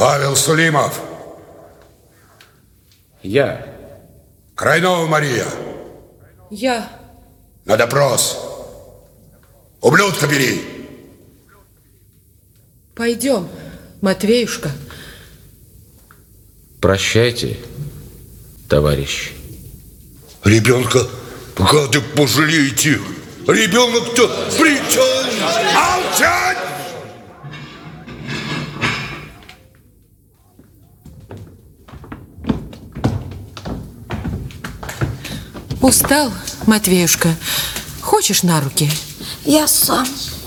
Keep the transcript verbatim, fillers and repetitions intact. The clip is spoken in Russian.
Павел Сулимов. Я. Крайнова Мария. Я. На допрос. Ублюдка бери. Пойдем, Матвеюшка. Прощайте, товарищ. Ребенка, гады, пожалейте. Ребенок-то причем. Молчать! Устал, Матвеюшка? Хочешь на руки? Я сам.